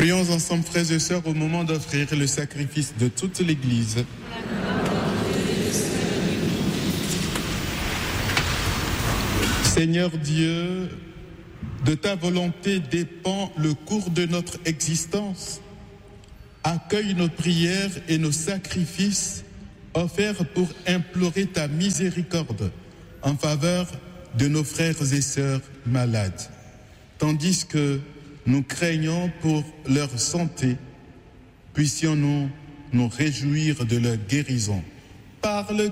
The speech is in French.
Prions ensemble, frères et sœurs, au moment d'offrir le sacrifice de toute l'Église. Seigneur Dieu, de ta volonté dépend le cours de notre existence. Accueille nos prières et nos sacrifices offerts pour implorer ta miséricorde en faveur de nos frères et sœurs malades. Tandis que nous craignons pour leur santé, puissions-nous nous réjouir de leur guérison. Par le